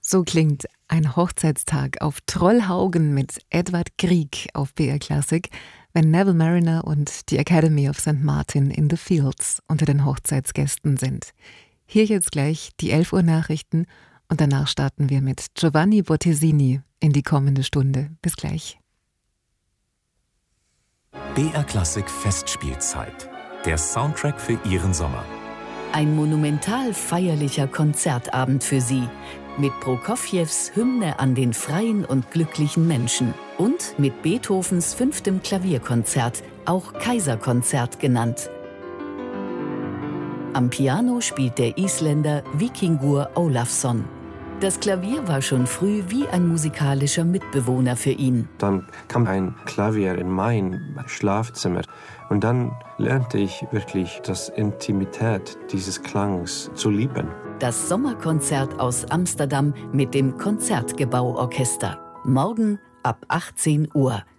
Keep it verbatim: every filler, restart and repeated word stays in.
So klingt ein Hochzeitstag auf Trollhaugen mit Edvard Grieg auf B R Classic, wenn Neville Marriner und die Academy of Sankt Martin in the Fields unter den Hochzeitsgästen sind. Hier jetzt gleich die elf Uhr Nachrichten und danach starten wir mit Giovanni Bottesini in die kommende Stunde. Bis gleich. B R Classic Festspielzeit. Der Soundtrack für Ihren Sommer. Ein monumental feierlicher Konzertabend für Sie. Mit Prokofjews Hymne an den freien und glücklichen Menschen und mit Beethovens fünftem Klavierkonzert, auch Kaiserkonzert genannt. Am Piano spielt der Isländer Víkingur Ólafsson. Das Klavier war schon früh wie ein musikalischer Mitbewohner für ihn. Dann kam ein Klavier in mein Schlafzimmer und dann lernte ich wirklich das Intimität dieses Klangs zu lieben. Das Sommerkonzert aus Amsterdam mit dem Konzertgebauorchester. Morgen ab achtzehn Uhr.